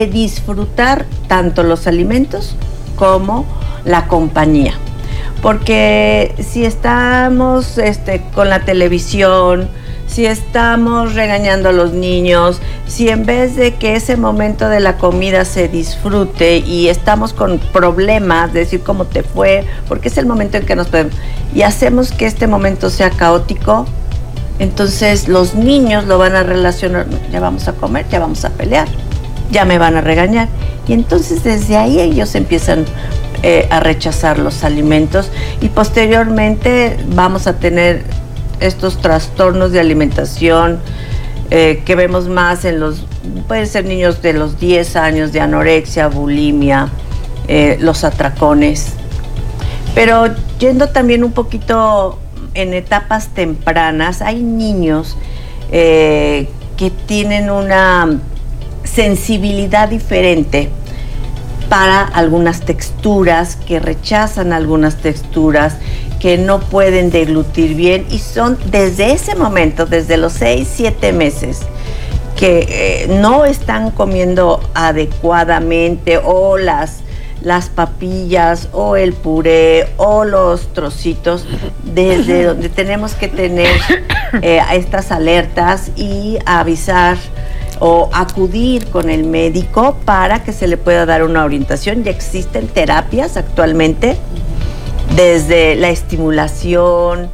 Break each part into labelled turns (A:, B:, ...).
A: disfrutar tanto los alimentos como la compañía. Porque si estamos con la televisión, si estamos regañando a los niños, si en vez de que ese momento de la comida se disfrute y estamos con problemas, de decir cómo te fue, porque es el momento en que nos podemos, y hacemos que este momento sea caótico, entonces los niños lo van a relacionar, ya vamos a comer, ya vamos a pelear, ya me van a regañar. Y entonces desde ahí ellos empiezan a rechazar los alimentos y posteriormente vamos a tener estos trastornos de alimentación que vemos más en pueden ser niños de los 10 años, de anorexia, bulimia, los atracones. Pero yendo también un poquito en etapas tempranas, hay niños que tienen una sensibilidad diferente para algunas texturas, que rechazan algunas texturas, que no pueden deglutir bien, y son desde ese momento, desde los 6, 7 meses, que no están comiendo adecuadamente, o las papillas, o el puré, o los trocitos, desde donde tenemos que tener estas alertas y avisar o acudir con el médico para que se le pueda dar una orientación. Ya existen terapias actualmente, desde la estimulación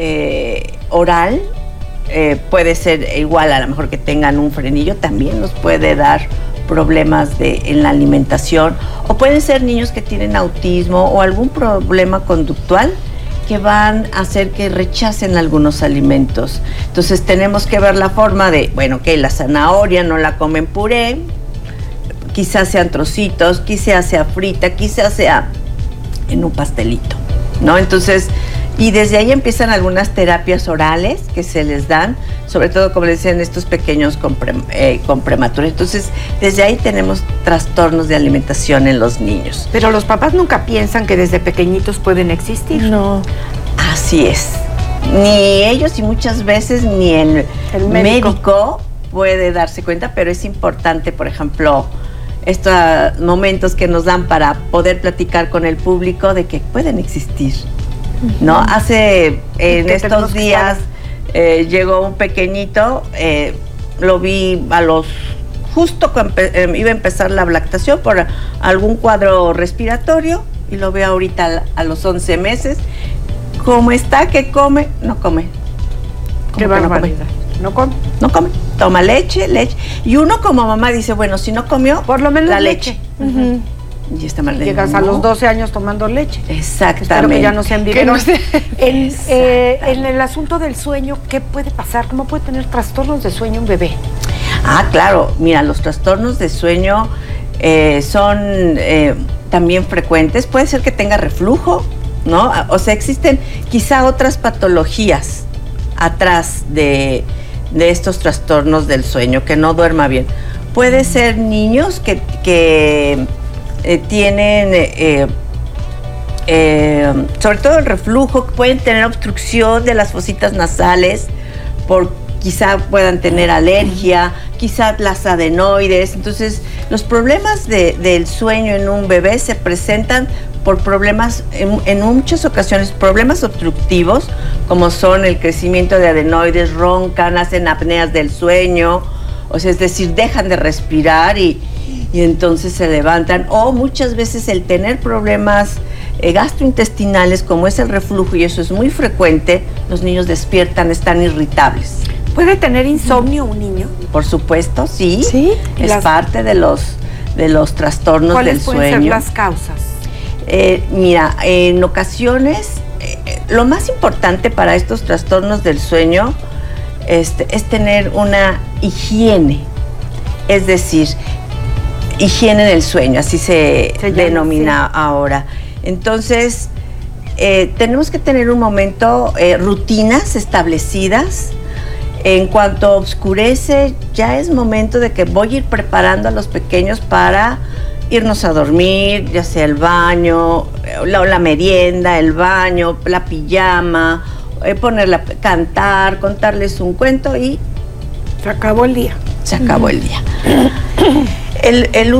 A: oral, puede ser igual, a lo mejor que tengan un frenillo, también nos puede dar problemas en la alimentación, o pueden ser niños que tienen autismo o algún problema conductual que van a hacer que rechacen algunos alimentos. Entonces tenemos que ver la forma de, bueno, que la zanahoria no la comen puré, quizás sean trocitos, quizás sea frita, quizás sea en un pastelito, ¿no? Entonces, y desde ahí empiezan algunas terapias orales que se les dan, sobre todo, como les decía, en estos pequeños con prematuros. Entonces, desde ahí tenemos trastornos de alimentación en los niños.
B: Pero los papás nunca piensan que desde pequeñitos pueden existir.
A: No. Así es. Ni ellos, y muchas veces ni el médico puede darse cuenta, pero es importante, por ejemplo, estos momentos que nos dan para poder platicar con el público de que pueden existir, ¿no? Hace, en estos días, llegó un pequeñito, lo vi justo cuando iba a empezar la lactación por algún cuadro respiratorio, y lo veo ahorita a los 11 meses. ¿Cómo está? ¿Qué come? No come.
B: Qué barbaridad.
A: ¿No come? No come. Toma leche. Y uno como mamá dice, bueno, si no comió,
B: por lo menos
A: la leche. Y está mal.
B: Llegas a los 12 años tomando leche.
A: Exactamente.
B: Espero que ya no sean biberones. En el asunto del sueño, ¿qué puede pasar? ¿Cómo puede tener trastornos de sueño un bebé?
A: Ah, claro. Mira, los trastornos de sueño son también frecuentes. Puede ser que tenga reflujo, ¿no? O sea, existen quizá otras patologías atrás de estos trastornos del sueño, que no duerma bien. Puede ser niños que tienen, sobre todo el reflujo, pueden tener obstrucción de las fositas nasales, quizá puedan tener alergia, quizá las adenoides. Entonces, los problemas del sueño en un bebé se presentan por problemas, en muchas ocasiones, problemas obstructivos, como son el crecimiento de adenoides, roncan, hacen apneas del sueño, o sea, es decir, dejan de respirar y entonces se levantan, o muchas veces el tener problemas gastrointestinales, como es el reflujo, y eso es muy frecuente, los niños despiertan, están irritables.
B: ¿Puede tener insomnio un niño?
A: Por supuesto, sí.
B: ¿Sí?
A: Es parte de los trastornos del sueño.
B: ¿Cuáles pueden ser las causas?
A: Mira, en ocasiones, lo más importante para estos trastornos del sueño es tener una higiene, es decir, higiene del sueño, así se denomina ahora. Entonces, tenemos que tener un momento, rutinas establecidas. En cuanto oscurece, ya es momento de que voy a ir preparando a los pequeños para irnos a dormir, ya sea el baño, la merienda, el baño, la pijama, cantar, contarles un cuento y
B: se acabó el día.
A: Se acabó el día. el